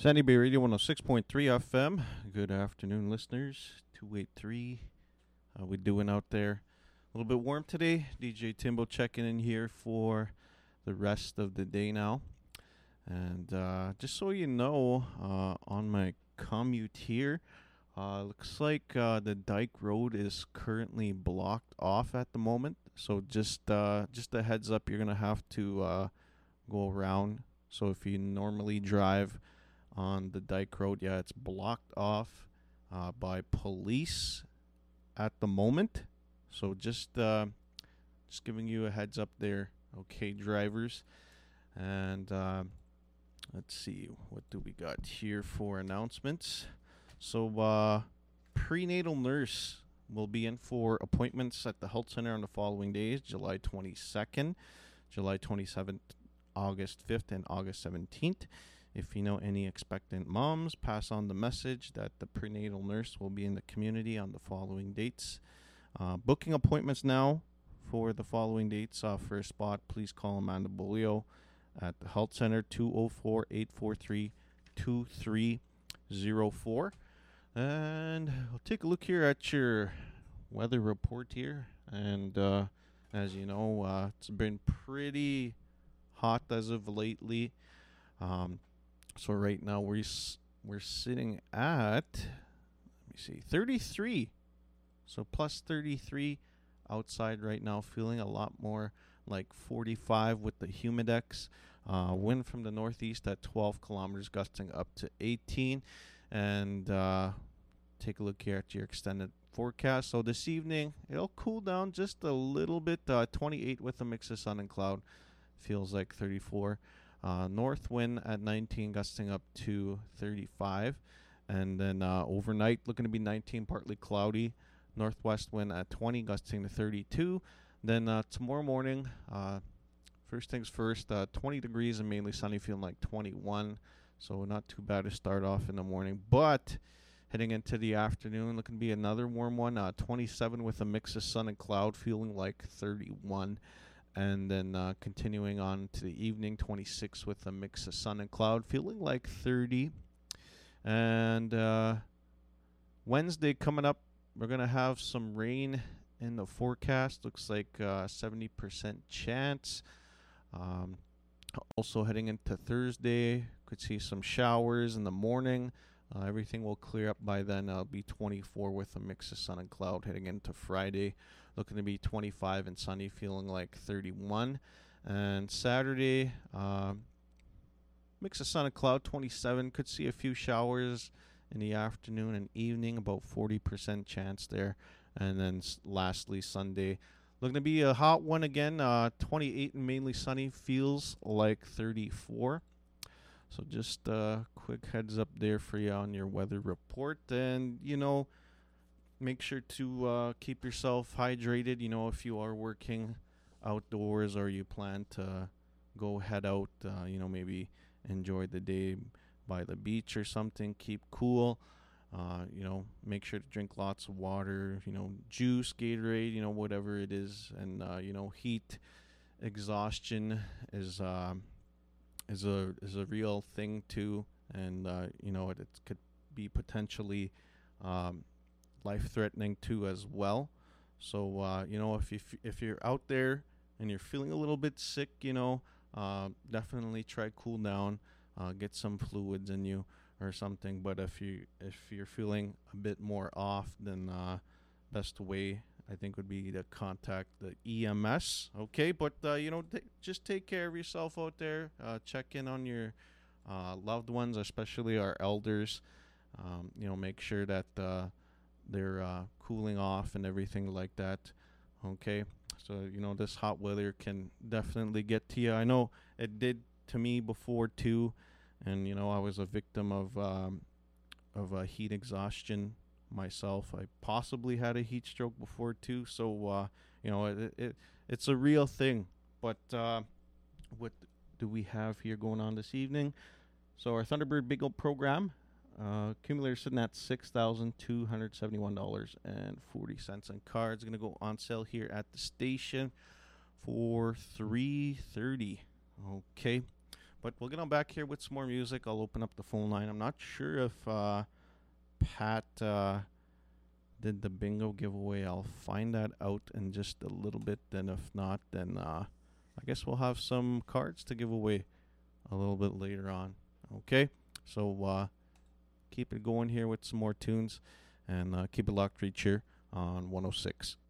Sandy Bay Radio 106.3 FM. Good afternoon, listeners. 283. How we doing out there? A little bit warm today. DJ Timbo checking in here for the rest of the day now. And just so you know, on my commute here, looks like the Dyke Road is currently blocked off at the moment. So just a heads up, you're gonna have to go around. So if you normally drive on the Dyke Road, yeah, it's blocked off by police at the moment. So just giving you a heads up there, okay, drivers. And let's see, what do we got here for announcements? So prenatal nurse will be in for appointments at the health center on the following days: July 22nd, July 27th, August 5th, and August 17th. If you know any expectant moms, pass on the message that the prenatal nurse will be in the community on the following dates. Booking appointments now for the following dates. For a spot, please call Amanda Bolio at the Health Center, 204-843-2304. And we'll take a look here at your weather report here. And as you know, it's been pretty hot as of lately. So right now we're sitting at, let me see, 33. So plus 33 outside right now, feeling a lot more like 45 with the humidex. Wind from the northeast at 12 kilometers, gusting up to 18. And take a look here at your extended forecast. So this evening, it'll cool down just a little bit. 28 with a mix of sun and cloud. Feels like 34. North wind at 19, gusting up to 35. And then overnight, looking to be 19, partly cloudy. Northwest wind at 20, gusting to 32. Then tomorrow morning, first things first, 20 degrees and mainly sunny, feeling like 21. So not too bad to start off in the morning. But heading into the afternoon, looking to be another warm one. 27 with a mix of sun and cloud, feeling like 31. And then continuing on to the evening, 26 with a mix of sun and cloud, feeling like 30. And Wednesday coming up, we're going to have some rain in the forecast. Looks like 70% chance. Also heading into Thursday, could see some showers in the morning. Everything will clear up by then. It'll be 24 with a mix of sun and cloud heading into Friday. Looking to be 25 and sunny, feeling like 31. And Saturday, mix of sun and cloud, 27. Could see a few showers in the afternoon and evening, about 40% chance there. And then lastly, Sunday, looking to be a hot one again, 28 and mainly sunny, feels like 34. So just a quick heads up there for you on your weather report. And, you know, make sure to keep yourself hydrated. You know, if you are working outdoors or you plan to go head out, maybe enjoy the day by the beach or something, keep cool. Make sure to drink lots of water, juice, Gatorade, whatever it is. And, heat exhaustion is a real thing too. And, it could be potentially life-threatening too as well. So, if you're out there and you're feeling a little bit sick, definitely try cool down, get some fluids in you or something. But if you're feeling a bit more off, then best way I think would be to contact the EMS. Okay, but just take care of yourself out there. Check in on your loved ones, especially our elders. Make sure that they're cooling off and everything like that. Okay, so this hot weather can definitely get to you. I know it did to me before too, and I was a victim of heat exhaustion myself. I possibly had a heat stroke before too, so it's a real thing. But what do we have here going on this evening? So our Thunderbird Bingo program, accumulator sitting at $6,271.40, and cards going to go on sale here at the station for $330. Okay, But we'll get on back here with some more music. I'll open up the phone line. I'm not sure if Pat did the bingo giveaway. I'll find that out in just a little bit. Then if not, then I guess we'll have some cards to give away a little bit later on. Okay, so keep it going here with some more tunes, and keep it locked right here on 106.